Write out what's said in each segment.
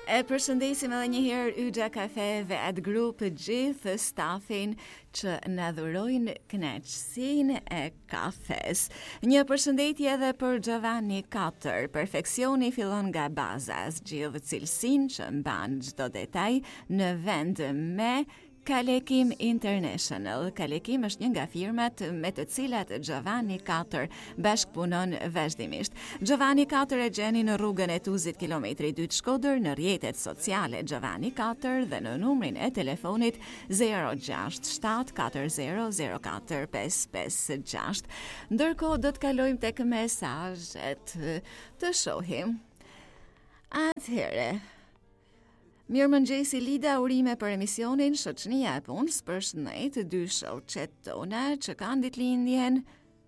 E përshëndesim edhe një herë Yxha Kafeve at Group gjithë stafin që na dhurojnë kënaqësinë e kafes. Një përshëndetje edhe për Giovanni Cutter. Perfeksioni fillon nga baza, zgjidh cilësinë që mban çdo detaj në vend me Kalekim International. Kalekim është një nga firmat me të cilat Giovanni Cutter bashkëpunon vazhdimisht. Giovanni Cutter e gjeni në rrugën e Tuzit kilometri 2 Shkodër, në rrjetet sociale Giovanni Cutter dhe në numrin e telefonit 067 40 04 556. Ndërkohë do të kalojmë tek mesazhet të shohim. Atëherë, mirëmëngjesi Lida, urime për emisionin Shoqënia e Punës, përshëndet dy shoqet tona që kanë ditëlindjen.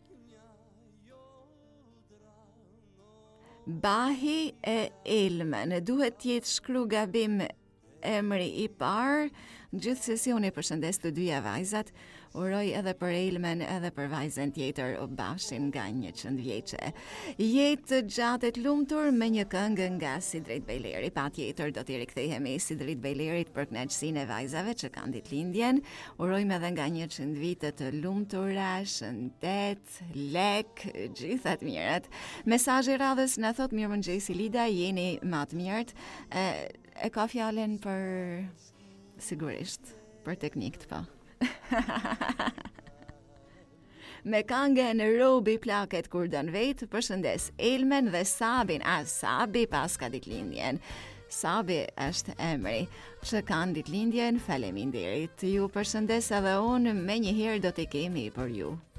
Bahi e Elmen, duhet t'jetë shkru gabim emri i parë. Gjithsesi unë përshëndes të dyja vajzat, uroj edhe për Elmen edhe për vajzën tjetër Bashin nga 100 vjeçe. Jetë gjatë të lumtur me një këngë nga Sidrit Bejleri. Patjetër do t'i rikthehemi Sidrit Bejlerit për kënaqësinë e vajzave që kanë ditëlindjen. Urojmë edhe nga 100 vite të lumtura, shëndet, lek, gjitha të mirat. Mesazhi i radhës na thot mirëmëngjesi Lida, jeni më të mirët. E ka fjalën për sigurisht për teknikët po. Me këngën Robi plaket kur dën vet, përshëndes Elmen dhe Sabin. Sabi pas ka ditëlindjen. Sabi është emri që kanë ditëlindjen, faleminderit. Ju përshëndes edhe unë, me njëherë do t'i kemi për ju.